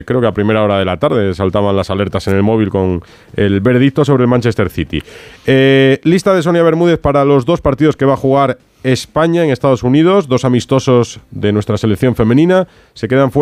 Creo que a primera hora de la tarde saltaban las alertas en el móvil con el veredicto sobre el Manchester City. Lista de Sonia Bermúdez para los 2 partidos que va a jugar España en Estados Unidos, 2 amistosos de nuestra selección femenina. Se quedan fuera